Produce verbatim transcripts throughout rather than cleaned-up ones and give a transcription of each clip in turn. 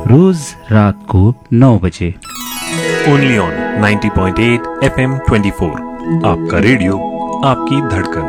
रोज रात को नौ बजे only on ninety point eight F M twenty four, आपका रेडियो आपकी धड़कन।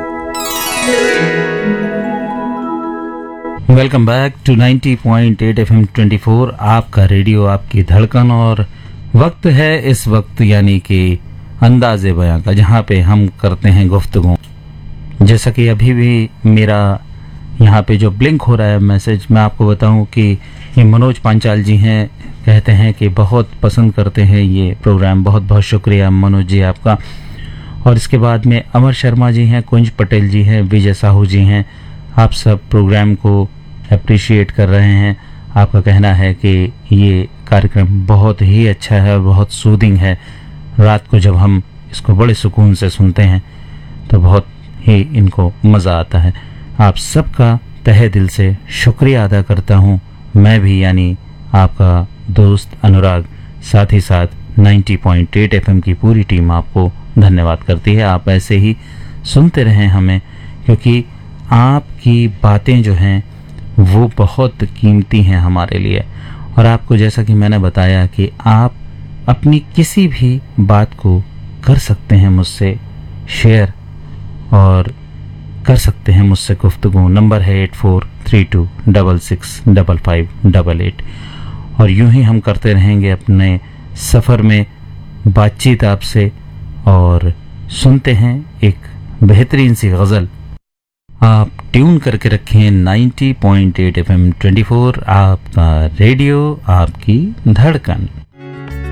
Welcome back to ninety point eight F M twenty four, आपका रेडियो आपकी धड़कन। और वक्त है इस वक्त यानी कि अंदाज़े बयां का, जहाँ पे हम करते हैं गुफ्तगू। जैसा कि अभी भी मेरा यहाँ पे जो ब्लिंक हो रहा है मैसेज, मैं आपको बताऊं कि ये मनोज पांचाल जी हैं, कहते हैं कि बहुत पसंद करते हैं ये प्रोग्राम। बहुत बहुत शुक्रिया मनोज जी आपका। और इसके बाद में अमर शर्मा जी हैं, कुंज पटेल जी हैं, विजय साहू जी हैं। आप सब प्रोग्राम को अप्रिशिएट कर रहे हैं। आपका कहना है कि ये कार्यक्रम बहुत ही अच्छा है, बहुत सूदिंग है। रात को जब हम इसको बड़े सुकून से सुनते हैं तो बहुत ही इनको मज़ा आता है। आप सबका तहे दिल से शुक्रिया अदा करता हूँ मैं भी, यानी आपका दोस्त अनुराग। साथ ही साथ ninety point eight F M की पूरी टीम आपको धन्यवाद करती है। आप ऐसे ही सुनते रहें हमें, क्योंकि आपकी बातें जो हैं वो बहुत कीमती हैं हमारे लिए। और आपको जैसा कि मैंने बताया कि आप अपनी किसी भी बात को कर सकते हैं मुझसे शेयर और कर सकते हैं मुझसे गुफ्तगू। नंबर है eight four three to double six double five double eight. और यूं ही हम करते रहेंगे अपने सफ़र में बातचीत आपसे। और सुनते हैं एक बेहतरीन सी गज़ल। आप ट्यून करके रखें ninety point eight F M twenty four, आपका रेडियो आपकी धड़कन।